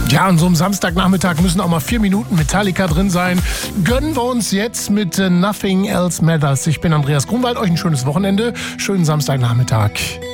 Ja, an so einem Samstagnachmittag müssen auch mal 4 Minuten Metallica drin sein. Gönnen wir uns jetzt mit Nothing Else Matters. Ich bin Andreas Grunwald, euch ein schönes Wochenende, schönen Samstagnachmittag.